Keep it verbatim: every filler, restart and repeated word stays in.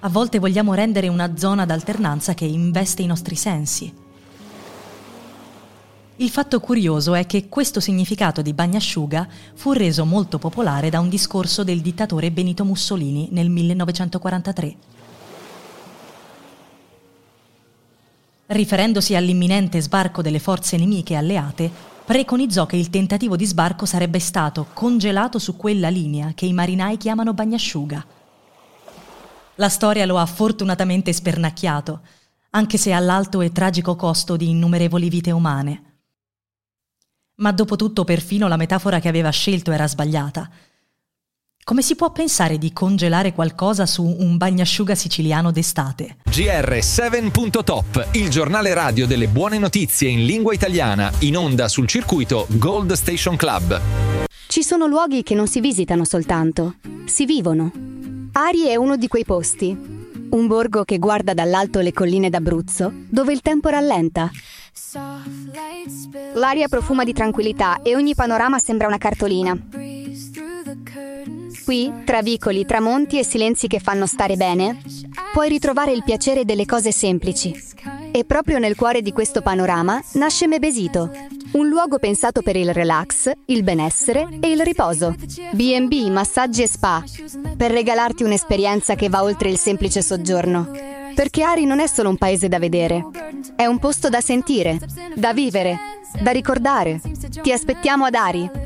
A volte vogliamo rendere una zona d'alternanza che investe i nostri sensi. Il fatto curioso è che questo significato di bagnasciuga fu reso molto popolare da un discorso del dittatore Benito Mussolini nel millenovecentoquarantatré. Riferendosi all'imminente sbarco delle forze nemiche alleate, preconizzò che il tentativo di sbarco sarebbe stato congelato su quella linea che i marinai chiamano bagnasciuga. La storia lo ha fortunatamente spernacchiato, anche se all'alto e tragico costo di innumerevoli vite umane. Ma dopo tutto perfino la metafora che aveva scelto era sbagliata. Come si può pensare di congelare qualcosa su un bagnasciuga siciliano d'estate? G R sette punto top, il giornale radio delle buone notizie in lingua italiana, in onda sul circuito Gold Station Club. Ci sono luoghi che non si visitano soltanto, si vivono. Ari è uno di quei posti. Un borgo che guarda dall'alto le colline d'Abruzzo, dove il tempo rallenta. L'aria profuma di tranquillità e ogni panorama sembra una cartolina. Qui, tra vicoli, tramonti e silenzi che fanno stare bene, puoi ritrovare il piacere delle cose semplici. E proprio nel cuore di questo panorama nasce Mebesito, un luogo pensato per il relax, il benessere e il riposo. B and B, massaggi e spa, per regalarti un'esperienza che va oltre il semplice soggiorno. Perché Ari non è solo un paese da vedere, è un posto da sentire, da vivere, da ricordare. Ti aspettiamo ad Ari.